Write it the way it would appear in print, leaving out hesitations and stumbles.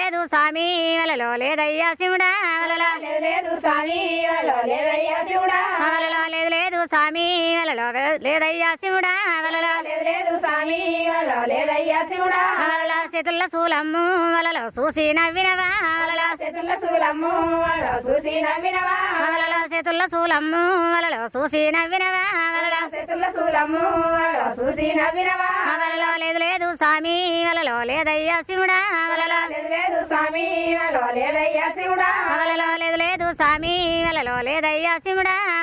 లేదు స్వామి వలలో లేదయ్యా శివుడా వలలో లేదు స్వామి వలలో లేదయ్యా శివుడా వలలో లేదు స్వామి వలలో లేదయ్యా శివుడా వలలో లేదు స్వామి వలలో లేదయ్యా శివుడా వలలో చేతుల శూలమ్ము వలలో చూసి నవ్వినవా వలలో చేతుల శూలమ్ము వలలో చూసి నవ్వినవా వలలో చేతుల శూలమ్ము వలలో చూసి నవ్వినవా వలలో చేతుల శూలమ్ము వలలో చూసి నవ్వినవా వలలో లేదు స్వామి వలలో లేదయ్యా శివుడా వలలో లేదు స్వామి వలలో లేదయ్యా శివుడా వలలో లేదు స్వామి వలలో లేదయ్యా శివుడా